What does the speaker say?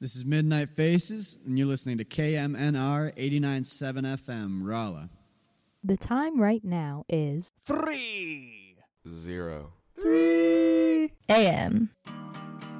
This is Midnight Faces, and you're listening to KMNR 89.7 FM, Rolla. The time right now is 3:03 a.m.